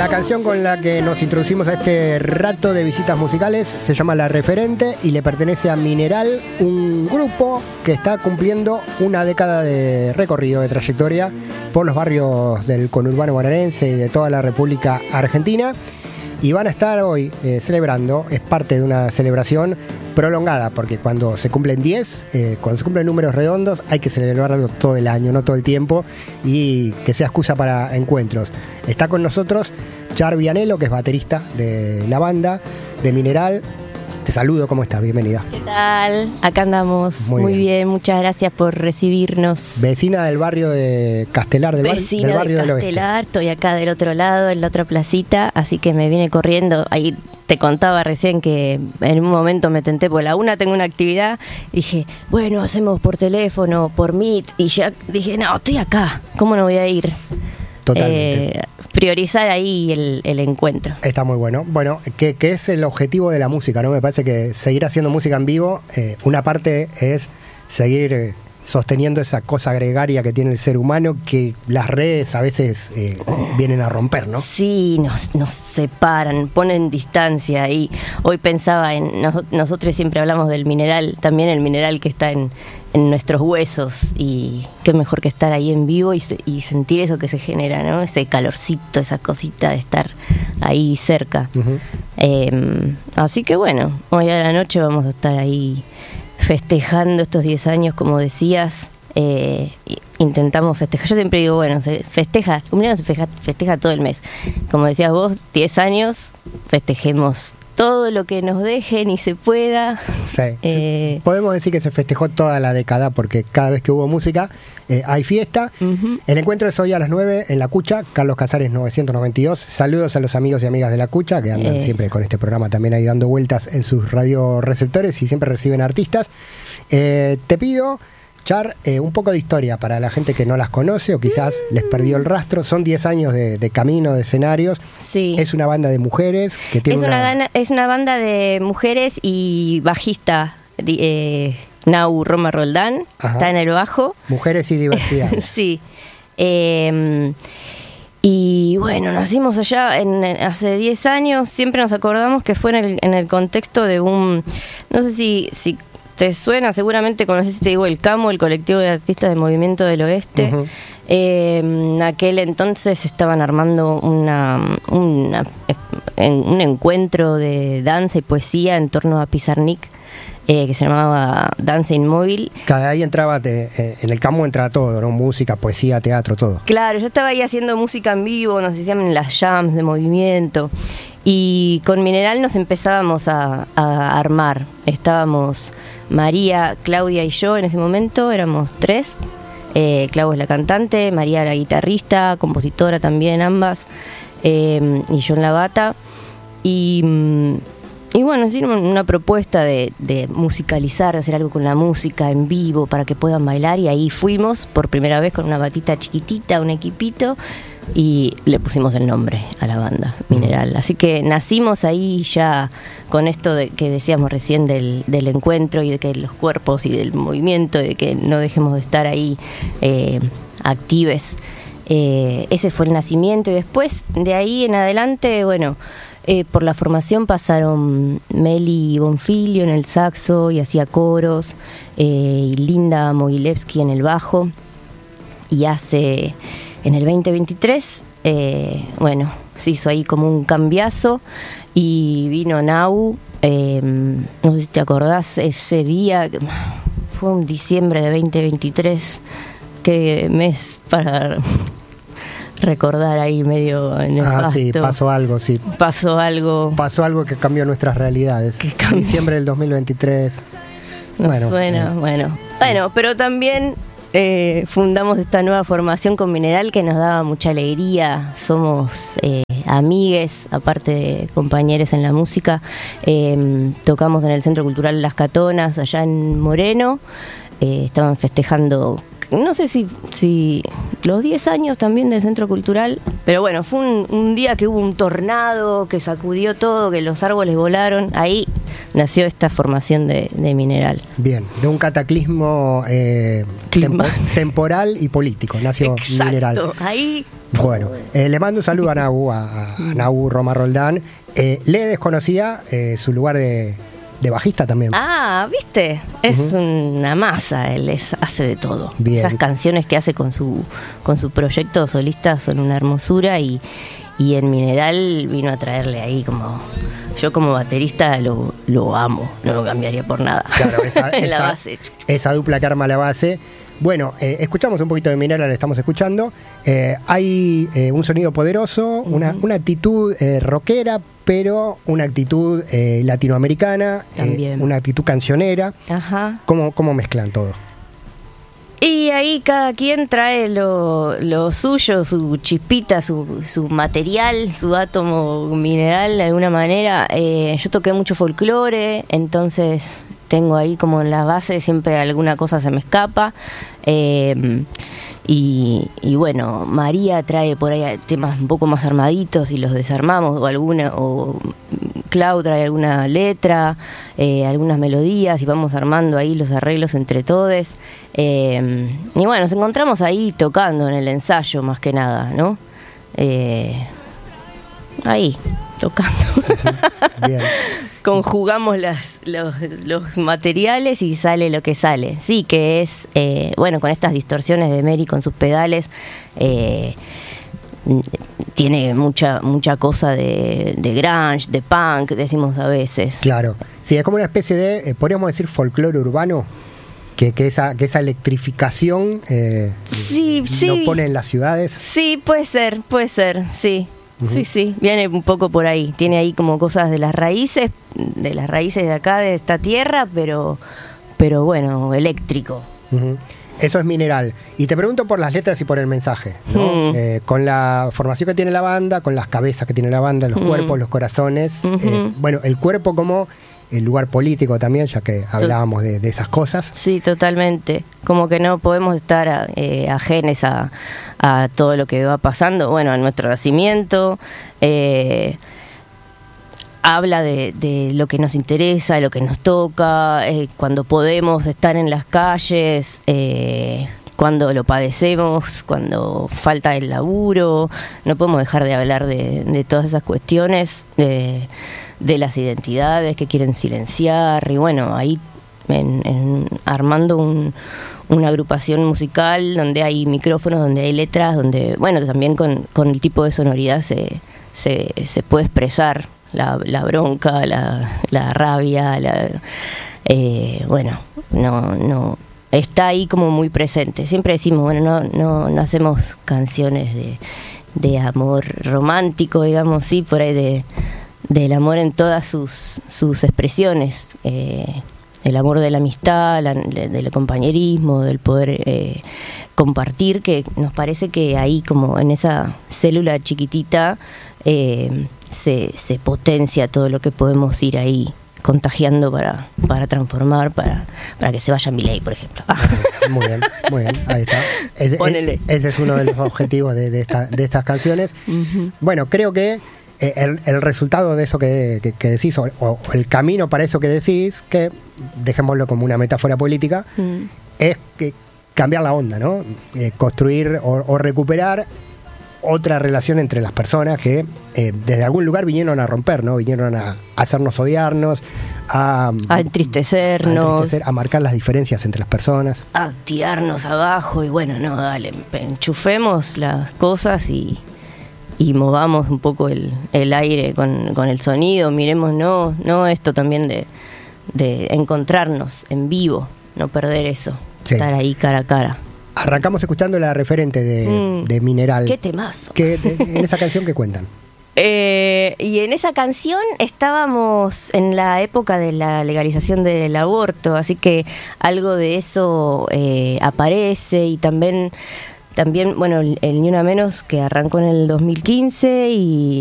La canción con la que nos introducimos a este rato de visitas musicales se llama La Referente y le pertenece a Mineral, un grupo que está cumpliendo una década de recorrido, de trayectoria por los barrios del conurbano bonaerense y de toda la República Argentina. Y van a estar hoy celebrando, es parte de una celebración prolongada, porque cuando se cumplen 10, cuando se cumplen números redondos, hay que celebrarlo todo el año, no todo el tiempo, y que sea excusa para encuentros. Está con nosotros Char Vianello, que es baterista de la banda, de Mineral. Te saludo, ¿cómo estás? Bienvenida. ¿Qué tal? Acá andamos. Muy bien, muchas gracias por recibirnos. Vecina del barrio de Castelar, del barrio del Oeste. Castelar, estoy acá del otro lado, en la otra placita, así que me vine corriendo. Ahí te contaba recién que en un momento me tenté, por la una tengo una actividad, dije, bueno, hacemos por teléfono, por Meet, y ya dije, no, estoy acá, ¿cómo no voy a ir? Totalmente. Priorizar ahí el encuentro. Está muy bueno. Bueno, que es el objetivo de la música, ¿no? Me parece que seguir haciendo música en vivo, una parte es seguir sosteniendo esa cosa gregaria que tiene el ser humano, que las redes a veces vienen a romper, ¿no? Sí, nos separan, ponen distancia. Y hoy pensaba en nosotros siempre hablamos del mineral, también el mineral que está en nuestros huesos, y qué mejor que estar ahí en vivo y sentir eso que se genera, ¿no? Ese calorcito, esa cosita de estar ahí cerca. Uh-huh. Así que bueno, hoy a la noche vamos a estar ahí festejando estos 10 años, como decías. Intentamos festejar. Yo siempre digo, bueno, se festeja, cumpleaños se festeja todo el mes. Como decías vos, 10 años, festejemos todo lo que nos dejen y se pueda. Sí. Podemos decir que se festejó toda la década, porque cada vez que hubo música hay fiesta. Uh-huh. El encuentro es hoy a las 9 en La Cucha, Carlos Casares 992. Saludos a los amigos y amigas de La Cucha, que andan siempre con este programa también ahí dando vueltas en sus radioreceptores y siempre reciben artistas. Te pido, Char, un poco de historia para la gente que no las conoce o quizás les perdió el rastro. Son 10 años de camino, de escenarios. Sí. Es una banda de mujeres que tiene es una banda de mujeres y bajista Nau Roma Roldán. Ajá. Está en el bajo. Mujeres y diversidad. Sí. Y bueno, nacimos allá hace 10 años. Siempre nos acordamos que fue en el contexto de un... No sé si te suena, seguramente conoces, te digo, el CAMO, el colectivo de artistas del Movimiento del Oeste. Uh-huh. En aquel entonces estaban armando un encuentro de danza y poesía en torno a Pizarnik, que se llamaba Danza Inmóvil. Cada ahí entraba, en el CAMO entraba todo, ¿no? Música, poesía, teatro, todo. Claro, yo estaba ahí haciendo música en vivo, nos hacían las jams de movimiento. Y con Mineral nos empezábamos a armar. Estábamos María, Claudia y yo en ese momento, éramos 3. Clau es la cantante, María la guitarrista, compositora también ambas, y yo en la bata. Y bueno, es una propuesta de musicalizar, de hacer algo con la música en vivo para que puedan bailar. Y ahí fuimos por primera vez con una batita chiquitita, un equipito, y le pusimos el nombre a la banda, Mineral. Así que nacimos ahí ya con esto que decíamos recién del encuentro y de que los cuerpos y del movimiento, y de que no dejemos de estar ahí actives. Ese fue el nacimiento, y después de ahí en adelante, bueno, por la formación pasaron Meli Bonfilio en el saxo y hacía coros, y Linda Mogilevsky en el bajo. Y en el 2023, bueno, se hizo ahí como un cambiazo y vino Nau. No sé si te acordás, ese día, fue un diciembre de 2023, qué mes para recordar ahí medio nefasto. Sí, pasó algo, sí. Pasó algo que cambió nuestras realidades. Diciembre del 2023. Bueno, suena, bueno, pero también fundamos esta nueva formación con Mineral que nos daba mucha alegría. Somos amigues, aparte de compañeros en la música. Tocamos en el Centro Cultural Las Catonas, allá en Moreno. Estaban festejando, no sé si los 10 años también del Centro Cultural, pero bueno, fue un día que hubo un tornado que sacudió todo, que los árboles volaron. Ahí nació esta formación de Mineral. Bien, de un cataclismo temporal y político nació Exacto, Mineral. Ahí. Bueno, le mando un saludo a Nahu Roma Roldán. Le desconocía su lugar de bajista también. Ah, ¿viste? Es una masa, él hace de todo. Bien. Esas canciones que hace con su proyecto solista son una hermosura y en Mineral vino a traerle ahí como... Yo como baterista lo amo, no lo cambiaría por nada. Claro, la base. Esa dupla que arma la base. Bueno, escuchamos un poquito de Mineral, estamos escuchando. Hay un sonido poderoso, una actitud rockera, pero una actitud latinoamericana, una actitud cancionera. Ajá. ¿Cómo mezclan todo? Y ahí cada quien trae lo suyo, su chispita, su material, su átomo mineral de alguna manera. Yo toqué mucho folclore, entonces tengo ahí como en la base siempre alguna cosa se me escapa. Y bueno, María trae por ahí temas un poco más armaditos y los desarmamos, o Clau trae alguna letra, algunas melodías y vamos armando ahí los arreglos entre todos. Y bueno, nos encontramos ahí tocando en el ensayo más que nada, ¿no? Ahí, tocando. Bien. Conjugamos los materiales y sale lo que sale. Sí, que es, bueno, con estas distorsiones de Mary con sus pedales, tiene mucha cosa de grunge, de punk, decimos a veces. Claro, sí, es como una especie de, podríamos decir, folclore urbano, que esa electrificación lo pone en las ciudades. Sí, puede ser, sí. Sí, viene un poco por ahí. Tiene ahí como cosas de las raíces de acá, de esta tierra, pero bueno, eléctrico. Eso es Mineral. Y te pregunto por las letras y por el mensaje, ¿no? Con la formación que tiene la banda, con las cabezas que tiene la banda, los cuerpos, los corazones. Bueno, el cuerpo como el lugar político también, ya que hablábamos de esas cosas. Sí, totalmente. Como que no podemos estar ajenes a todo lo que va pasando. Bueno, a nuestro nacimiento. Habla de lo que nos interesa, de lo que nos toca, cuando podemos estar en las calles, cuando lo padecemos, cuando falta el laburo. No podemos dejar de hablar de todas esas cuestiones, de las identidades que quieren silenciar. Y bueno, ahí armando una agrupación musical donde hay micrófonos, donde hay letras, donde, bueno, también con el tipo de sonoridad se puede expresar la bronca, la rabia, bueno, no está ahí como muy presente. Siempre decimos, bueno, no hacemos canciones de amor romántico, digamos, sí, por ahí del amor en todas sus expresiones, el amor de la amistad, del compañerismo, del poder compartir, que nos parece que ahí como en esa célula chiquitita se potencia todo lo que podemos ir ahí contagiando para transformar, para que se vaya Milei, por ejemplo. Muy bien, ahí está. Ese es uno de los objetivos de estas canciones. Bueno, creo que el resultado de eso que decís, o el camino para eso que decís, que dejémoslo como una metáfora política, es que cambiar la onda, ¿no? Construir o recuperar otra relación entre las personas que desde algún lugar vinieron a romper, ¿no? Vinieron a hacernos odiarnos, a entristecernos, a marcar las diferencias entre las personas, a tirarnos abajo. Y bueno, no, dale, enchufemos las cosas y movamos un poco el aire con el sonido. Miremos, no esto también de encontrarnos en vivo, no perder eso, estar ahí cara a cara. Arrancamos escuchando La Referente de Mineral. ¡Qué temazo! En esa canción, ¿qué cuentan? Y en esa canción estábamos en la época de la legalización del aborto, así que algo de eso aparece. Y también, bueno, el Ni Una Menos, que arrancó en el 2015 y